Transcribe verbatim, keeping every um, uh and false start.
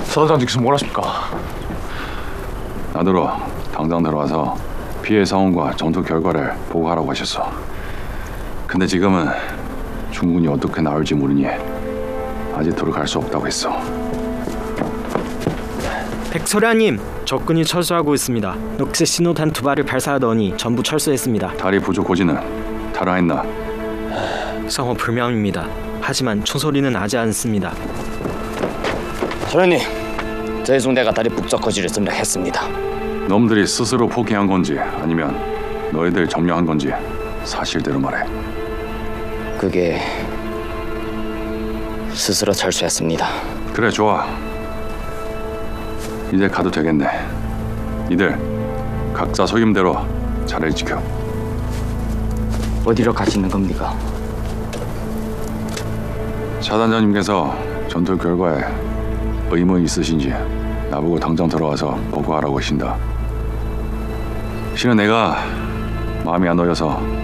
서단장님께서 뭘 하십니까? 나더러 당장 들어와서 피해 상황과 전투 결과를 보고하라고 하셨어. 근데 지금은 중군이 어떻게 나올지 모르니 아직도록 갈 수 없다고 했어. 백소라님, 적군이 철수하고 있습니다. 녹색 신호탄 두 발을 발사하더니 전부 철수했습니다. 다리 부족 고지는 달아했나? 상호 불명입니다. 하지만 총소리는 나지 않습니다. 소련님, 저희 중대가 다리 북쪽 거지를 점령했습니다. 놈들이 스스로 포기한 건지 아니면 너희들 점령한 건지 사실대로 말해. 그게 스스로 철수했습니다. 그래, 좋아. 이제 가도 되겠네. 이들 각자 소임대로 자리를 지켜. 어디로 가시는 겁니까? 차단장님께서 전투 결과에 의문이 있으신지 나보고 당장 들어와서 보고하라고 하신다. 실은 내가 마음이 안 놓여서